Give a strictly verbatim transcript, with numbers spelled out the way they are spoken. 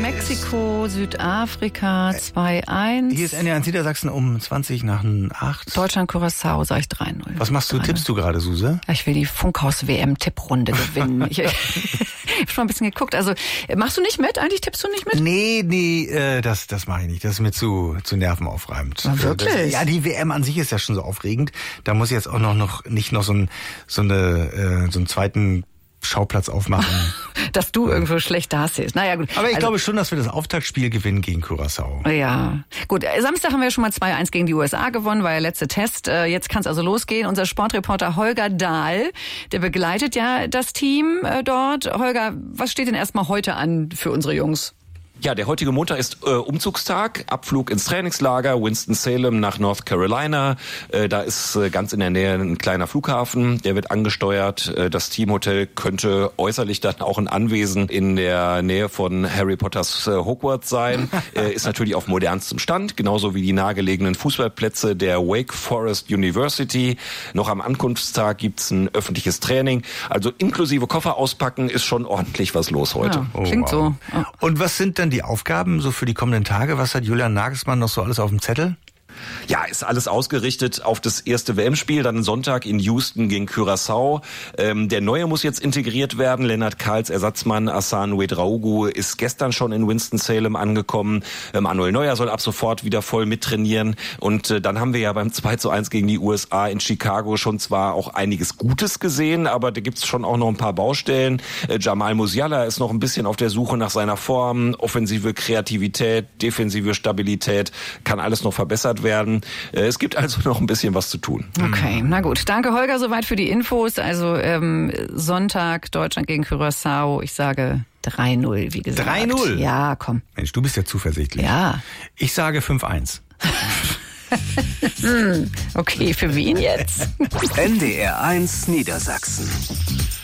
Mexiko, Südafrika zwei eins. Hier ist N D R eins Niedersachsen um zwanzig nach acht. Deutschland, Curaçao, sag ich drei null. Was machst du, drei null. Tippst du gerade, Suse? Ja, ich will die Funkhaus-W M-Tipprunde gewinnen. ich ich habe schon ein bisschen geguckt. Also, machst du nicht mit? Eigentlich tippst du nicht mit? Nee, nee, äh, das, das mache ich nicht. Das ist mir zu, zu nervenaufreibend. Ja, wirklich? Das, ja, die W M an sich ist ja schon so aufregend. Da muss ich jetzt auch noch, noch nicht noch so, ein, so, eine, äh, so einen zweiten Schauplatz aufmachen. Dass du irgendwo schlecht dastehst. Naja, gut. Aber ich also, glaube schon, dass wir das Auftaktspiel gewinnen gegen Curaçao. Ja. Gut, Samstag haben wir schon mal zwei eins gegen die U S A gewonnen, war der letzte Test. Jetzt kann es also losgehen. Unser Sportreporter Holger Dahl, der begleitet ja das Team dort. Holger, was steht denn erstmal heute an für unsere Jungs? Ja, der heutige Montag ist äh, Umzugstag, Abflug ins Trainingslager Winston-Salem nach North Carolina. Äh, da ist äh, ganz in der Nähe ein kleiner Flughafen, der wird angesteuert. Äh, das Teamhotel könnte äußerlich dann auch ein Anwesen in der Nähe von Harry Potters äh, Hogwarts sein. äh, ist natürlich auf modernstem Stand, genauso wie die nahegelegenen Fußballplätze der Wake Forest University. Noch am Ankunftstag gibt's ein öffentliches Training. Also inklusive Koffer auspacken ist schon ordentlich was los heute. Ja, klingt oh, wow. so. Oh. Und was sind denn die Aufgaben so für die kommenden Tage? Was hat Julian Nagelsmann noch so alles auf dem Zettel? Ja, ist alles ausgerichtet auf das erste W M-Spiel, dann Sonntag in Houston gegen Curaçao. Ähm, der Neue muss jetzt integriert werden. Lennart Kahls Ersatzmann Hassan Ouedraogo ist gestern schon in Winston-Salem angekommen. Ähm, Manuel Neuer soll ab sofort wieder voll mittrainieren. Und äh, dann haben wir ja beim zwei zu eins gegen die U S A in Chicago schon zwar auch einiges Gutes gesehen, aber da gibt's schon auch noch ein paar Baustellen. Äh, Jamal Musiala ist noch ein bisschen auf der Suche nach seiner Form. Offensive Kreativität, defensive Stabilität, kann alles noch verbessert werden. Es gibt also noch ein bisschen was zu tun. Okay, na gut. Danke, Holger, soweit für die Infos. Also ähm, Sonntag, Deutschland gegen Curaçao. Ich sage drei null, wie gesagt. drei null? Ja, komm. Mensch, du bist ja zuversichtlich. Ja. Ich sage fünf eins. hm, okay, für wen jetzt? N D R eins Niedersachsen.